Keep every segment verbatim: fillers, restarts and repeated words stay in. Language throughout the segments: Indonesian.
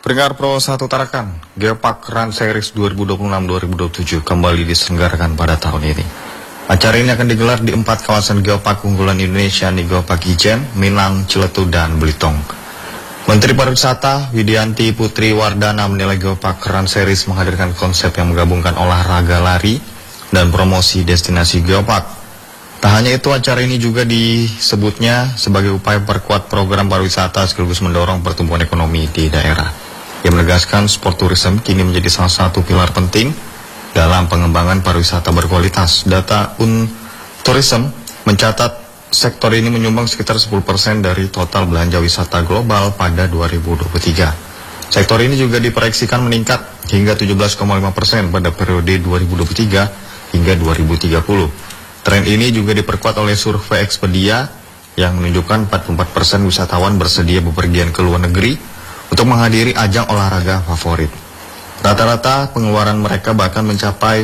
Pendengar Pro satu Tarakan, Geopark Run Series dua ribu dua puluh enam dua ribu dua puluh tujuh kembali diselenggarakan pada tahun ini. Acara ini akan digelar di empat kawasan geopark unggulan Indonesia di Geopark Ijen, Minang, Ciletu, dan Belitung. Menteri Pariwisata Widianti Putri Wardana menilai Geopark Run Series menghadirkan konsep yang menggabungkan olahraga lari dan promosi destinasi geopark. Tak hanya itu, acara ini juga disebutnya sebagai upaya perkuat program pariwisata sekaligus mendorong pertumbuhan ekonomi di daerah. Ia menegaskan sport tourism kini menjadi salah satu pilar penting dalam pengembangan pariwisata berkualitas. Data Untourism mencatat sektor ini menyumbang sekitar sepuluh persen dari total belanja wisata global pada dua ribu dua puluh tiga. Sektor ini juga diproyeksikan meningkat hingga tujuh belas koma lima persen pada periode dua ribu dua puluh tiga hingga dua ribu tiga puluh. Tren ini juga diperkuat oleh survei Expedia yang menunjukkan empat puluh empat persen wisatawan bersedia bepergian ke luar negeri untuk menghadiri ajang olahraga favorit. Rata-rata pengeluaran mereka bahkan mencapai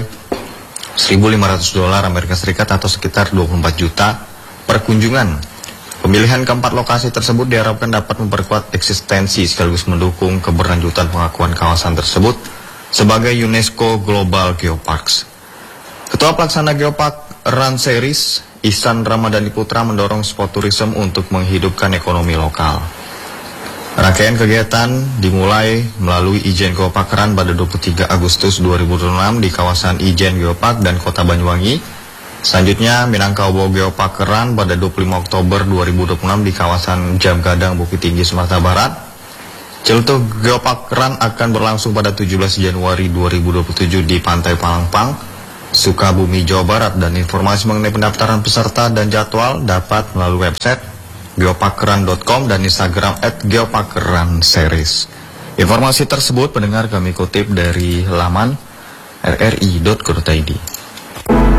seribu lima ratus dolar Amerika Serikat atau sekitar dua puluh empat juta per kunjungan. Pemilihan keempat lokasi tersebut diharapkan dapat memperkuat eksistensi sekaligus mendukung keberlanjutan pengakuan kawasan tersebut sebagai UNESCO Global Geoparks. Ketua Pelaksana Geopark Run Series, Ihsan Ramadhani Putra, mendorong sport tourism untuk menghidupkan ekonomi lokal. Rangkaian kegiatan dimulai melalui Ijen Geopark Run pada dua puluh tiga Agustus dua ribu dua puluh enam di kawasan Ijen Geopark dan Kota Banyuwangi. Selanjutnya Minangkabau Geopark Run pada dua puluh lima Oktober dua ribu dua puluh enam di kawasan Jam Gadang, Bukit Tinggi, Sumatera Barat. Ciletu Geopark Run akan berlangsung pada tujuh belas Januari dua ribu dua puluh tujuh di Pantai Palangpang, Sukabumi, Jawa Barat. Dan informasi mengenai pendaftaran peserta dan jadwal dapat melalui website geoparkrun dot com dan Instagram at geoparkrunseries. Informasi tersebut pendengar kami kutip dari laman r r i dot co dot i d.